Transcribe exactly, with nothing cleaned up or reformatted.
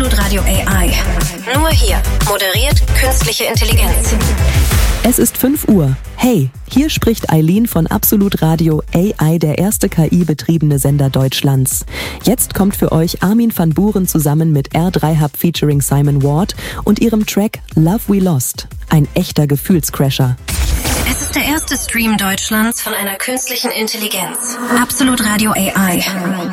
Absolut Radio A I. Nur hier moderiert künstliche Intelligenz. Es ist fünf Uhr. Hey, hier spricht Eileen von Absolut Radio A I, der erste K I-betriebene Sender Deutschlands. Jetzt kommt für euch Armin van Buuren zusammen mit R drei Hub featuring Simon Ward und ihrem Track Love We Lost. Ein echter Gefühlscrasher. Es ist der erste Stream Deutschlands von einer künstlichen Intelligenz. Absolut Radio A I.